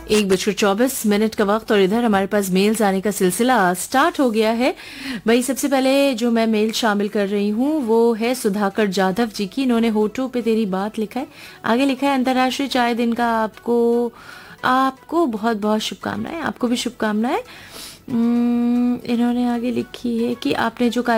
1:24 का वक्त और इधर हमारे पास मेल्स आने का सिलसिला स्टार्ट हो गया है। भाई सबसे पहले जो मैं मेल शामिल कर रही हूँ वो है सुधाकर जाधव जी की। इन्होंने होठों पे तेरी बात लिखा है, आगे लिखा है अंतर्राष्ट्रीय चाय दिन का आपको बहुत बहुत शुभकामनाएं। आपको भी शुभकामनाएं। इन्होंने आगे लिखी है कि आपने जो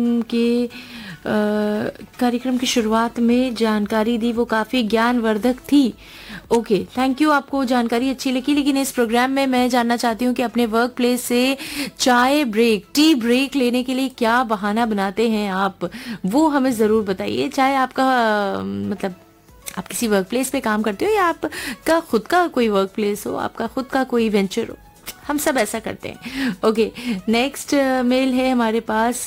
कार्यक्रम की शुरुआत में जानकारी दी वो काफ़ी ज्ञानवर्धक थी। ओके, थैंक यू, आपको जानकारी अच्छी लगी। लेकिन इस प्रोग्राम में मैं जानना चाहती हूँ कि अपने वर्क प्लेस से टी ब्रेक लेने के लिए क्या बहाना बनाते हैं आप, वो हमें ज़रूर बताइए। चाहे आपका मतलब आप किसी वर्क प्लेस पे काम करते हो या आपका खुद का कोई वर्क प्लेस हो, आपका खुद का कोई वेंचर हो, हम सब ऐसा करते हैं। ओके, नेक्स्ट मेल है हमारे पास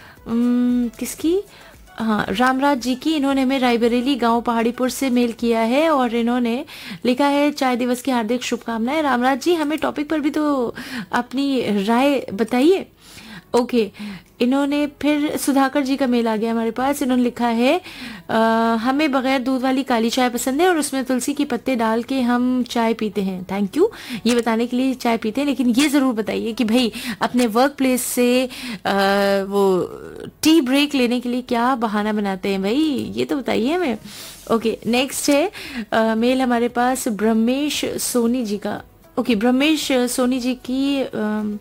किसकी, हाँ, रामराज जी की। इन्होंने हमें रायबरेली गांव पहाड़ीपुर से मेल किया है और इन्होंने लिखा है चाय दिवस की हार्दिक शुभकामनाएं। रामराज जी, हमें टॉपिक पर भी तो अपनी राय बताइए। ओके, इन्होंने फिर सुधाकर जी का मेल आ गया हमारे पास। इन्होंने लिखा है हमें बगैर दूध वाली काली चाय पसंद है और उसमें तुलसी के पत्ते डाल के हम चाय पीते हैं। थैंक यू ये बताने के लिए चाय पीते हैं, लेकिन ये ज़रूर बताइए कि भाई अपने वर्क प्लेस से वो टी ब्रेक लेने के लिए क्या बहाना बनाते हैं, भाई ये तो बताइए हमें। ओके, नेक्स्ट है मेल हमारे पास ब्रह्मेश सोनी जी का। ओके, ब्रह्मेश सोनी जी की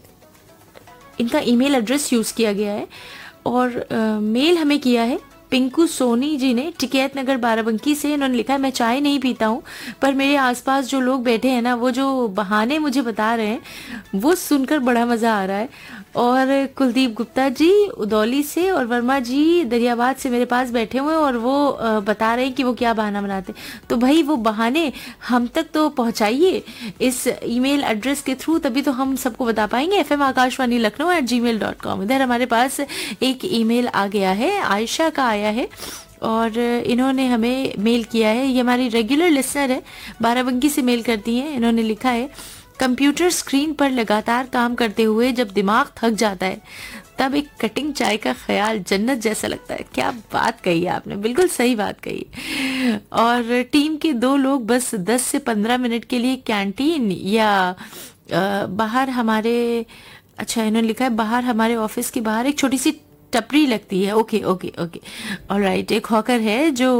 इनका ईमेल एड्रेस यूज़ किया गया है और मेल हमें किया है पिंकू सोनी जी ने टिकैत नगर बाराबंकी से। इन्होंने लिखा है मैं चाय नहीं पीता हूँ, पर मेरे आसपास जो लोग बैठे हैं ना, वो जो बहाने मुझे बता रहे हैं वो सुनकर बड़ा मज़ा आ रहा है। और कुलदीप गुप्ता जी उदौली से और वर्मा जी दरियाबाद से मेरे पास बैठे हुए हैं और वो बता रहे हैं कि वो क्या बहाना बनाते हैं। तो भाई वो बहाने हम तक तो पहुँचाइए इस ईमेल एड्रेस के थ्रू, तभी तो हम सबको बता पाएंगे। fmakashvani.lucknow@gmail.com। इधर हमारे पास एक ईमेल आ गया है, आयशा का आया है और इन्होंने हमें मेल किया है। ये हमारी रेगुलर लिसनर है, बाराबंकी से मेल करती हैं। इन्होंने लिखा है कंप्यूटर स्क्रीन पर लगातार काम करते हुए जब दिमाग थक जाता है तब एक कटिंग चाय का ख्याल जन्नत जैसा लगता है। क्या बात कही है आपने, बिल्कुल सही बात कही। और टीम के 2 लोग बस 10 से 15 मिनट के लिए कैंटीन या बाहर हमारे, अच्छा इन्होंने लिखा है बाहर हमारे ऑफिस के बाहर एक छोटी सी टपरी लगती है। ओके ओके ओके, ऑलराइट, एक हॉकर है जो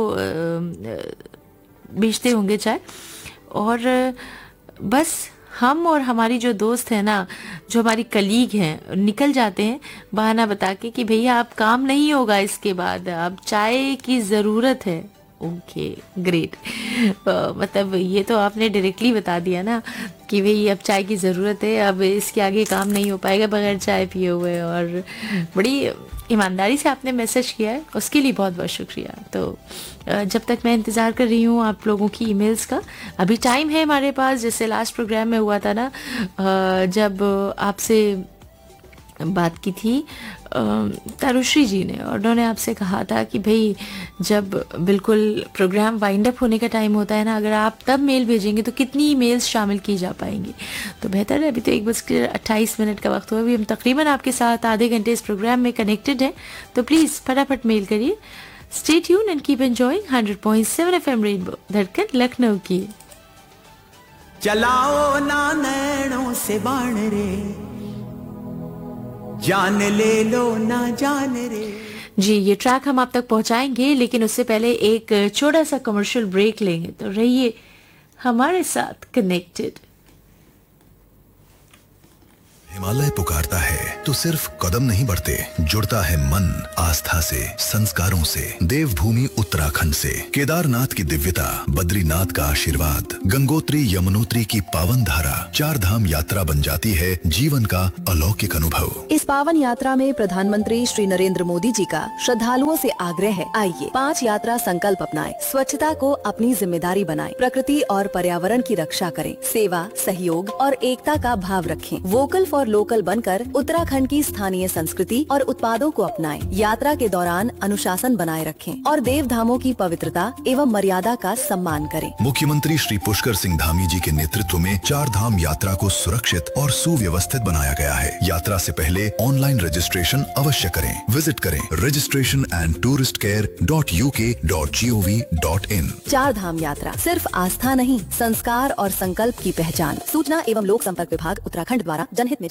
बेचते होंगे चाय। और बस हम और हमारी जो दोस्त है ना, जो हमारी कलीग हैं, निकल जाते हैं बहाना बता के कि भैया आप काम नहीं होगा इसके बाद, अब चाय की ज़रूरत है। Okay, great. मतलब ये तो आपने डायरेक्टली बता दिया ना कि भाई अब चाय की ज़रूरत है, अब इसके आगे काम नहीं हो पाएगा बगैर चाय पिए हुए। और बड़ी ईमानदारी से आपने मैसेज किया है, उसके लिए बहुत बहुत शुक्रिया। तो जब तक मैं इंतज़ार कर रही हूँ आप लोगों की ईमेल्स का, अभी टाइम है हमारे पास। जैसे लास्ट प्रोग्राम में हुआ था ना, जब आपसे बात की थी तारुश्री जी ने, और उन्होंने आपसे कहा था कि भाई जब बिल्कुल प्रोग्राम वाइंड अप होने का टाइम होता है ना, अगर आप तब मेल भेजेंगे तो कितनी ईमेल्स शामिल की जा पाएंगी। तो बेहतर है, अभी तो 1:28 का वक्त हुआ, अभी हम तकरीबन आपके साथ आधे घंटे इस प्रोग्राम में कनेक्टेड हैं। तो प्लीज़ फटाफट मेल करिए। Stay tune and keep enjoying 100.7 FM rainbow, धड़कन लखनऊ की। चलाओ ना नैनों से बाण रे, जान ले लो ना जान रे। जी, ये ट्रैक हम आप तक पहुंचाएंगे, लेकिन उससे पहले एक छोटा सा कमर्शियल ब्रेक लेंगे। तो रहिए हमारे साथ कनेक्टेड। हिमालय पुकारता है तो सिर्फ कदम नहीं बढ़ते, जुड़ता है मन आस्था से, संस्कारों से। देवभूमि उत्तराखंड से केदारनाथ की दिव्यता, बद्रीनाथ का आशीर्वाद, गंगोत्री यमुनोत्री की पावन धारा, 4 धाम यात्रा बन जाती है जीवन का अलौकिक अनुभव। इस पावन यात्रा में प्रधानमंत्री श्री नरेंद्र मोदी जी का श्रद्धालुओं से आग्रह है, आइए 5 यात्रा संकल्प अपनाएं, स्वच्छता को अपनी जिम्मेदारी बनाएं, प्रकृति और पर्यावरण की रक्षा करें, सेवा, सहयोग और एकता का भाव रखें, वोकल फॉर और लोकल बनकर उत्तराखंड की स्थानीय संस्कृति और उत्पादों को अपनाएं। यात्रा के दौरान अनुशासन बनाए रखें और देव धामों की पवित्रता एवं मर्यादा का सम्मान करें। मुख्यमंत्री श्री पुष्कर सिंह धामी जी के नेतृत्व में 4 धाम यात्रा को सुरक्षित और सुव्यवस्थित बनाया गया है। यात्रा से पहले ऑनलाइन रजिस्ट्रेशन अवश्य करें। विजिट करें registration&touristcare.uk.gov.in। 4 धाम यात्रा सिर्फ आस्था नहीं, संस्कार और संकल्प की पहचान। सूचना एवं लोक संपर्क विभाग उत्तराखंड द्वारा जनहित में